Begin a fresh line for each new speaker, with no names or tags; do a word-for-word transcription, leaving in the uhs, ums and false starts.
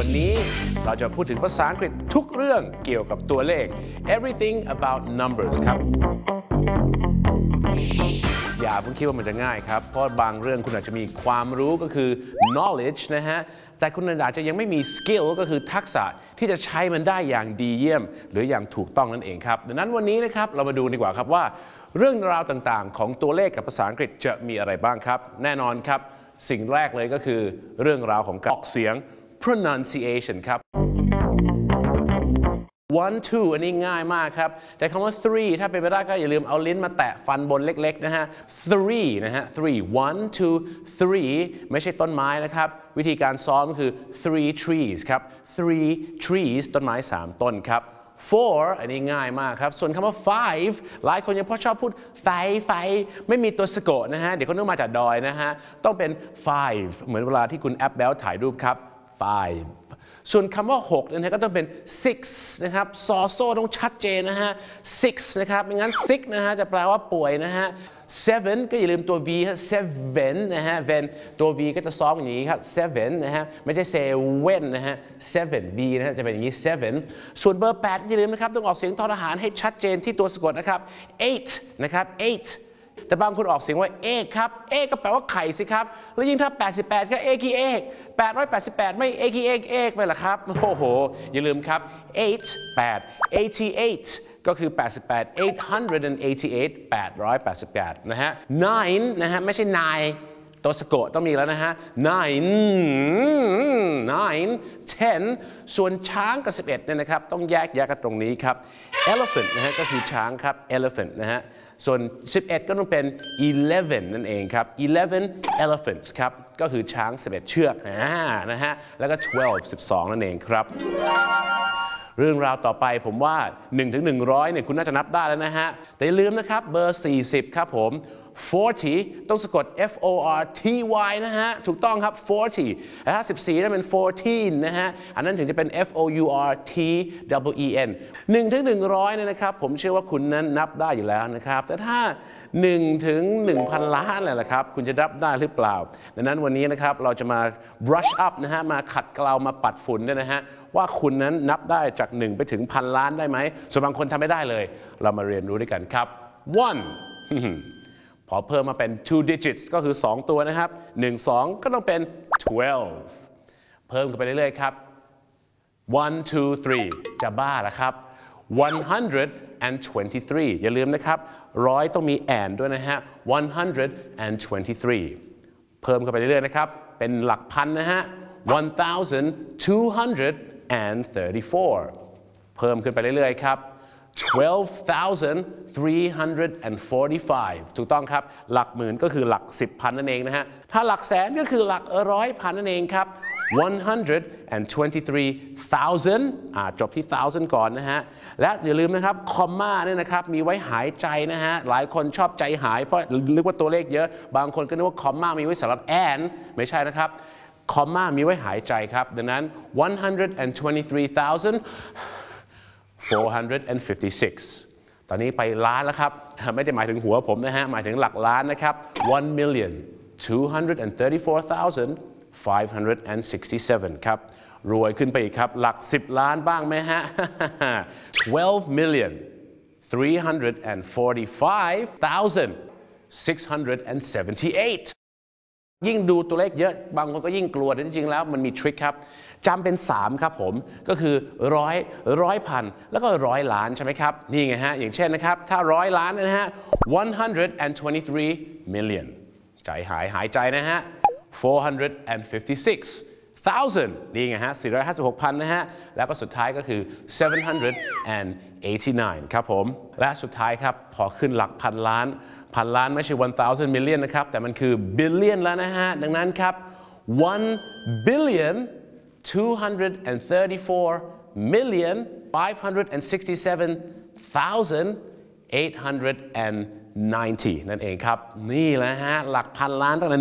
วันนี้เราจะพูดถึงภาษาอังกฤษทุกเรื่องเกี่ยวกับตัวเลข everything about numbers ครับอย่าเพิ่งคิดว่ามันจะง่ายครับเพราะบางเรื่องคุณอาจจะมีความรู้ก็คือ knowledge นะฮะแต่คุณอาจจะยังไม่มี skill ก็คือทักษะที่จะใช้มันได้อย่างดีเยี่ยมหรืออย่างถูกต้องนั่นเองครับดังนั้นวันนี้นะครับเรามาดูดีกว่าครับว่าเรื่องราวต่างๆของตัวเลขกับภาษาอังกฤษจะมีอะไรบ้างครับแน่นอนครับสิ่งแรกเลยก็คือเรื่องราวของการออกเสียง pronunciation ครับ one two อันนี้ง่ายมากครับแต่คำว่า three ถ้าเป็นไปได้ก็อย่าลืมเอาลิ้นมาแตะฟันบนเล็กๆนะฮะ three นะฮะ three one two three ไม่ใช่ต้นไม้นะครับวิธีการซ้อมคือ three trees ครับ three trees ต้นไม้สามต้นครับ four อันนี้ง่ายมากครับส่วนคำว่า five หลายคนยังพอชอบพูดไฟไฟไม่มีตัวสะกดนะฮะเดี๋ยวเขานึกมาจากดอยนะฮะต้องเป็น five เหมือนเวลาที่คุณแอปแบลถ่ายรูปครับ five ส่วนคำว่าหกนะฮะก็ต้องเป็น six นะครับซอโซ่ต้องชัดเจนนะฮะ six นะครับไม่งั้น sick นะฮะจะแปลว่าป่วยนะฮะ seven ก็อย่าลืมตัว v ฮะ seven นะฮะ ven ตัว v ก็จะซ้อมอย่างนี้ครับ seven นะฮะไม่ใช่ seven นะฮะ seven v นะฮะจะเป็นอย่างนี้ seven ส่วนเบอร์แปดอย่าลืมนะครับต้องออกเสียงทอทหารให้ชัดเจนที่ตัวสะกดนะครับ eight นะครับ eight แต่บางคนออกเสียงว่าเอกครับเอกก็แปลว่าไข่สิครับแล้วยิ่งถ้าแปดสิบแปดก็เอกีเอกแปดร้อยแปดสิบแปดไม่เอกีเอกเอกไปหรอครับโอ้โหอย่าลืมครับ eight แปด eighty-eight ก็คือแปดสิบแปด eight hundred eighty-eight แปดร้อยแปดสิบแปดนะฮะ nine นะฮะไม่ใช่ nine ตัวสะกดต้องมีแล้วนะฮะ nine nine ten ส่วนช้างกับสิบเอ็ดเนี่ยนะครับต้องแยกแยกกันตรงนี้ครับ elephant นะฮะก็คือช้างครับ elephant นะฮะส่วนสิบเอ็ดก็ต้องเป็น eleven นั่นเองครับ eleven elephants ครับก็คือช้างสิบเอ็ดเชือกนะฮะแล้วก็ twelve สิบสองนั่นเองครับเรื่องราวต่อไปผมว่าหนึ่งถึงหนึ่งร้อยเนี่ยคุณน่าจะนับได้แล้วนะฮะแต่อย่าลืมนะครับเบอร์สี่สิบครับผม forty ต้องสะกด f o r t y นะฮะถูกต้องครับ forty แล้วถ้าสิบสี่นั่นเป็น fourteen นะฮะอันนั้นถึงจะเป็น f o u r t w e n หนึ่งถึงหนึ่งร้อยเนี่ยนะครับผมเชื่อว่าคุณนั้นนับได้อยู่แล้วนะครับแต่ถ้าหนึ่งถึงหนึ่งพันล้านอะไรล่ะครับคุณจะนับได้หรือเปล่าดังนั้นวันนี้นะครับเราจะมา brush up นะฮะมาขัดเกลามาปัดฝุ่นด้วยนะฮะว่าคุณนั้นนับได้จากหนึ่งไปถึงพันล้านได้ไหมส่วนบางคนทำไม่ได้เลยเรามาเรียนรู้ด้วยกันครับ one พอเพิ่มมาเป็น two digits ก็คือสองตัวนะครับหนึ่ง สองก็ต้องเป็น twelve เพิ่มขึ้นไปเรื่อยๆครับ one two three จะบ้าละครับ one hundred twenty-three อย่าลืมนะครับร้อยต้องมี and ด้วยนะฮะ one hundred twenty-three เพิ่มเข้าไปเรื่อยๆนะครับเป็นหลักพันนะฮะ one thousand two hundred thirty-four เพิ่มขึ้นไปเรื่อยๆครับ twelve thousand three hundred forty-five ถูกต้องครับหลักหมื่นก็คือหลักสิบพันนั่นเองนะฮะถ้าหลักแสนก็คือหลักร้อยพันนั่นเองครับ one hundred twenty-three thousand อ่าจบที่ thousand ก่อนนะฮะและอย่าลืมนะครับคอมมาเนี่ยนะครับมีไว้หายใจนะฮะหลายคนชอบใจหายเพราะนึกว่าตัวเลขเยอะบางคนก็นึกว่าคอมมามีไว้สำหรับ and ไม่ใช่นะครับคอมมามีไว้หายใจครับดังนั้น one hundred twenty-three thousand four hundred fifty-six ตอนนี้ไปล้านแล้วครับไม่ได้หมายถึงหัวผมนะฮะหมายถึงหลักล้านนะครับ one million two hundred thirty-four thousand five hundred sixty-seven ครับรวยขึ้นไปอีกครับหลักสิบล้านบ้างไหมฮะ twelve million three hundred forty-five thousand six hundred seventy-eightยิ่งดูตัวเลขเยอะบางคนก็ยิ่งกลัวแต่จริงๆแล้วมันมีทริคครับจำเป็นสามครับผมก็คือร้อยร้อยพันแล้วก็ร้อยล้านใช่ไหมครับนี่ไงฮะอย่างเช่นนะครับถ้าร้อยล้านนะฮะ one hundred twenty-three million ใจหายหายใจนะฮะ four hundred fifty-six thousand นี่ไงฮะสี่ร้อยห้าสิบหกพันนะฮะแล้วก็สุดท้ายก็คือ seven hundred eighty-nine ครับผมและสุดท้ายครับพอขึ้นหลักพันล้านพันล้านไม่ใช่ one thousand million นะครับแต่มันคือ billion แล้วนะฮะดังนั้นครับ one billion two hundred thirty-four million five hundred sixty-seven thousand eight hundred ninety นั่นเองครับนี่แหละฮะหลักพันล้านตั้งแต่